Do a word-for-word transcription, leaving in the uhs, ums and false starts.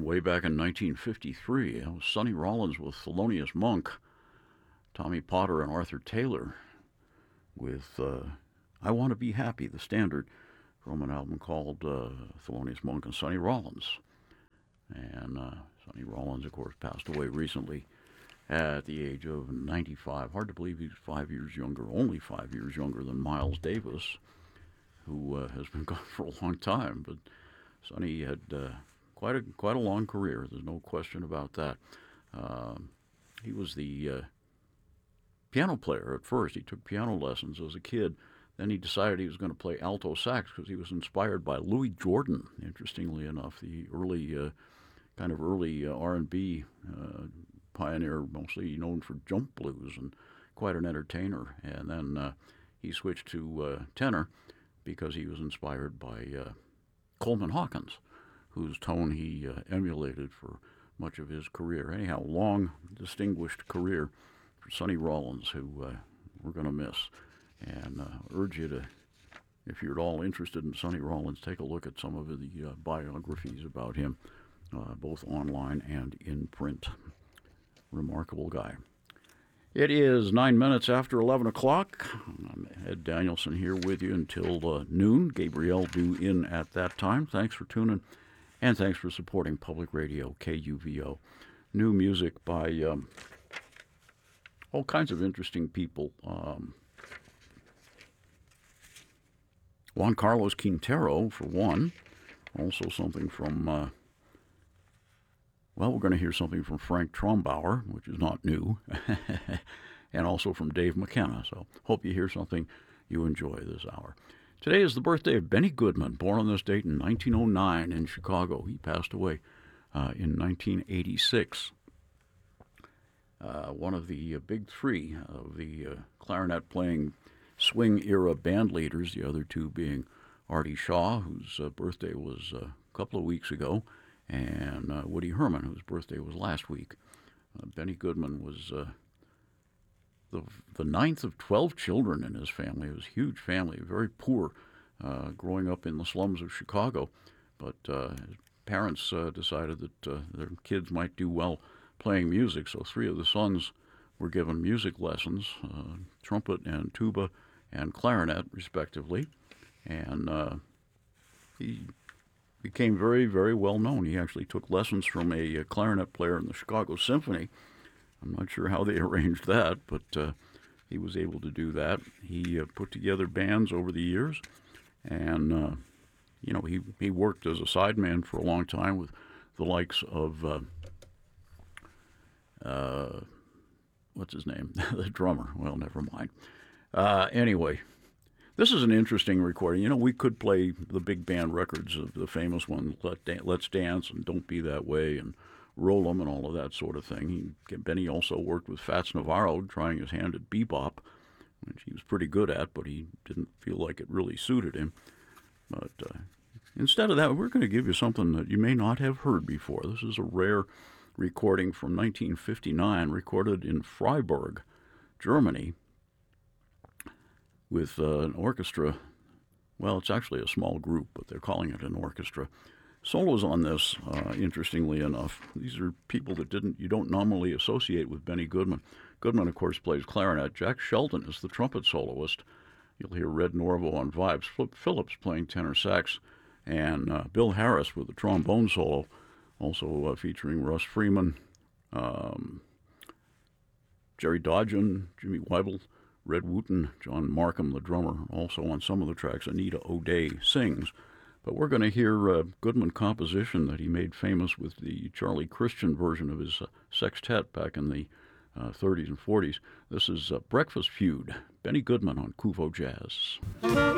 way back in nineteen fifty-three. That was Sonny Rollins with Thelonious Monk, Tommy Potter and Arthur Taylor with uh, I Want to Be Happy, the standard from an album called uh, Thelonious Monk and Sonny Rollins. And uh, Sonny Rollins, of course, passed away recently at the age of ninety-five. Hard to believe he's five years younger, only five years younger than Miles Davis, who uh, has been gone for a long time. But Sonny had uh, quite a quite a long career. There's no question about that. Um, he was the uh, piano player at first. He took piano lessons as a kid. Then he decided he was going to play alto sax because he was inspired by Louis Jordan, interestingly enough, the early, uh, kind of early uh, R and B uh, pioneer, mostly known for jump blues and quite an entertainer. And then uh, he switched to uh, tenor because he was inspired by uh, Coleman Hawkins, whose tone he uh, emulated for much of his career. Anyhow, long, distinguished career for Sonny Rollins, who uh, we're going to miss. And uh, urge you to, if you're at all interested in Sonny Rollins, take a look at some of the uh, biographies about him, uh, both online and in print. Remarkable guy. It is nine minutes after eleven o'clock. I'm Ed Danielson here with you until uh, noon. Gabrielle due in at that time. Thanks for tuning, and thanks for supporting Public Radio, K U V O. New music by um, all kinds of interesting people. Um, Juan Carlos Quintero, for one. Also something from, uh, well, we're going to hear something from Frank Trombauer, which is not new, and also from Dave McKenna. So hope you hear something you enjoy this hour. Today is the birthday of Benny Goodman, born on this date in nineteen oh nine in Chicago. He passed away uh, in nineteen eighty-six. Uh, one of the uh, big three of the uh, clarinet-playing swing-era band leaders, the other two being Artie Shaw, whose uh, birthday was uh, a couple of weeks ago, and uh, Woody Herman, whose birthday was last week. Uh, Benny Goodman was uh, the the ninth of twelve children in his family. It was a huge family, very poor, uh, growing up in the slums of Chicago. But uh, his parents uh, decided that uh, their kids might do well playing music, so three of the sons were given music lessons, uh, trumpet and tuba and clarinet, respectively, and uh, he became very, very well known. He actually took lessons from a, a clarinet player in the Chicago Symphony. I'm not sure how they arranged that, but uh, he was able to do that. He uh, put together bands over the years, and uh, you know he, he worked as a sideman for a long time with the likes of uh, uh, what's his name, the drummer. Well, never mind. Uh, anyway, this is an interesting recording. You know, we could play the big band records of the famous one, Let Dan- Let's Dance and Don't Be That Way and Roll 'em and all of that sort of thing. He, Benny also worked with Fats Navarro, trying his hand at bebop, which he was pretty good at, but he didn't feel like it really suited him. But uh, instead of that, we're going to give you something that you may not have heard before. This is a rare recording from nineteen fifty-nine, recorded in Freiburg, Germany, with uh, an orchestra. Well, it's actually a small group, but they're calling it an orchestra. Solos on this, uh, interestingly enough, these are people that didn't you don't normally associate with Benny Goodman. Goodman, of course, plays clarinet. Jack Shelton is the trumpet soloist. You'll hear Red Norvo on vibes, Flip Phillips playing tenor sax, and uh, Bill Harris with the trombone solo, also uh, featuring Russ Freeman, um, Jerry Dodgen, Jimmy Weibel, Red Wooten, John Markham, the drummer, also on some of the tracks. Anita O'Day sings. But we're going to hear a Goodman composition that he made famous with the Charlie Christian version of his uh, sextet back in the uh, thirties and forties. This is uh, Breakfast Feud, Benny Goodman on Kuvo Jazz.